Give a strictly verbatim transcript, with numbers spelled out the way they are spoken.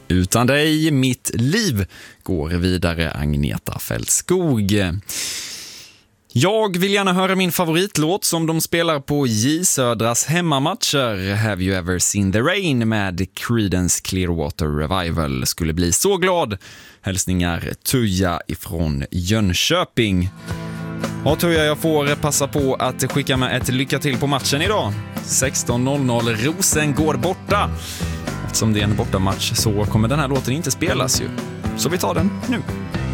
Utan dig, mitt liv går vidare, Agneta Fältskog. Jag vill gärna höra min favoritlåt som de spelar på J Södras hemmamatcher, Have You Ever Seen the Rain med Creedence Clearwater Revival. Skulle bli så glad. Hälsningar Tuja ifrån Jönköping. Ja, Tuja, jag får passa på att skicka med ett lycka till på matchen idag. sexton noll noll, Rosengård borta. Eftersom det är en bortamatch så kommer den här låten inte spelas ju. Så vi tar den nu.